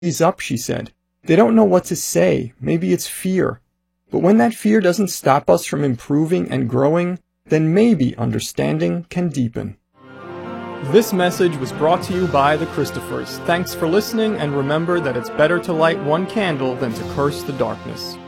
He's up, she said. They don't know what to say. Maybe it's fear. But when that fear doesn't stop us from improving and growing, then maybe understanding can deepen. This message was brought to you by the Christophers. Thanks for listening, and remember that it's better to light one candle than to curse the darkness.